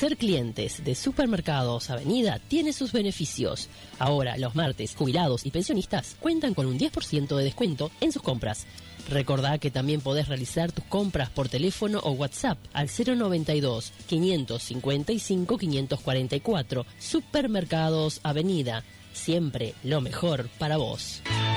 Ser clientes de Supermercados Avenida tiene sus beneficios. Ahora, los martes, jubilados y pensionistas cuentan con un 10% de descuento en sus compras. Recordá que también podés realizar tus compras por teléfono o WhatsApp al 092 555 544. Supermercados Avenida. Siempre lo mejor para vos.